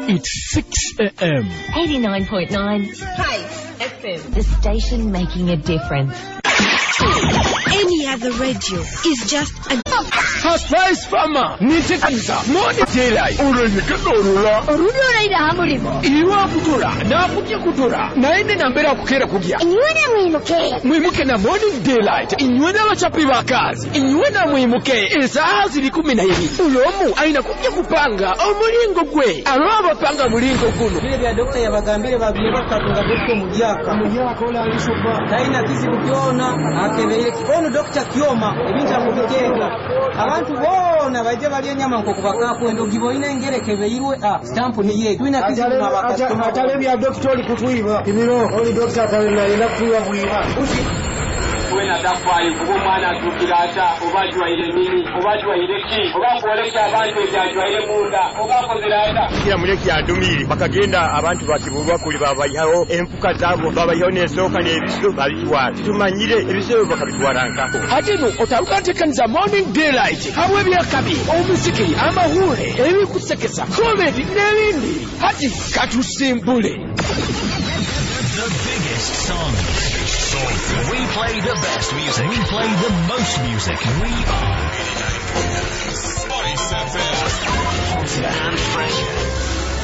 It's 6 a.m. 89.9 Spice FM. The station making a difference. Any other radio is just a... Spice Farmer. Nitekaniza. Morning daylight. Orulora ila hamulimo. Iwa kutura. Na kukia kutura. Naende na mbera kukera kugia. Inywana mwimuke. Mwimuke na morning daylight. Inywana wachapi wakazi. Inywana mwimuke. Esaha zili 12. Ulomu aina kukia kupanga. Omulingo gwe. Araba panga mulingo guno. Vile vya dokta ya bagambire babire bakatunga dokta mujaka. Mujaka ola alishoba. Taina kisi kukiona. Akebeye ono dokta kioma. Ebinja mubitega. Abantu bona baje bali nyama nko kubakapo endo giboine ngerekebe irwe stamp ni yetu ina kisi na bakastoma atale bya doctor kutuiba imiro oli doctor atale na ina kuwa buiba wena dafai kubo mwana tukirata obajwa ile nini obajwa ile ki obakoleka abantu ejajwa ile munda obakozeraenda kira muleki adumiri bakagenda abantu bakibulwa kuli babayaho empuka zabo babayaho nesoka nebiso babitwara tumanyire ebiso bakabitwarankako hatino otarukatekanza morning daylight hawe byakabi omusiki amahule ebikusekesa comedy n'ebindi hati katusimbule. The biggest songs. We play the best music. We play the most music. We are Spice FM. And fresh.